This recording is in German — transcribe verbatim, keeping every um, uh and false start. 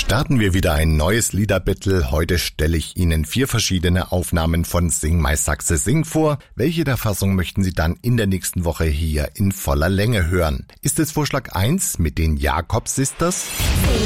Starten wir wieder ein neues Liederbattle. Heute stelle ich Ihnen vier verschiedene Aufnahmen von Sing My Sachse Sing vor. Welche der Fassung möchten Sie dann in der nächsten Woche hier in voller Länge hören? Ist es Vorschlag eins mit den Jakob Sisters?